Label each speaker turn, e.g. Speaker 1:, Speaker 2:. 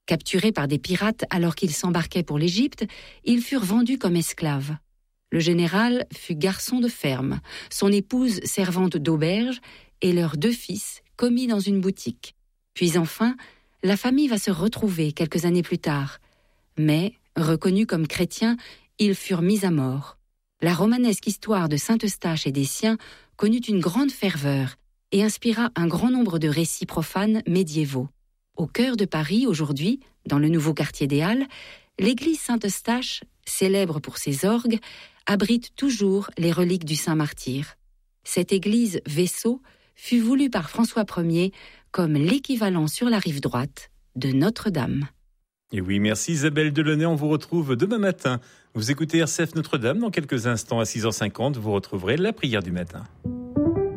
Speaker 1: Capturés par des pirates alors qu'ils s'embarquaient pour l'Égypte, ils furent vendus comme esclaves. Le général fut garçon de ferme, son épouse servante d'auberge et leurs 2 fils commis dans une boutique. Puis enfin, la famille va se retrouver quelques années plus tard. Mais, reconnus comme chrétiens, ils furent mis à mort. La romanesque histoire de Saint-Eustache et des siens connut une grande ferveur et inspira un grand nombre de récits profanes médiévaux. Au cœur de Paris, aujourd'hui, dans le nouveau quartier des Halles, l'église Saint-Eustache, célèbre pour ses orgues, abrite toujours les reliques du saint martyr. Cette église vaisseau fut voulue par François Ier comme l'équivalent sur la rive droite de Notre-Dame.
Speaker 2: Et oui, merci Isabelle Delaunay, on vous retrouve demain matin. Vous écoutez RCF Notre-Dame, dans quelques instants à 6h50, vous retrouverez la prière du matin.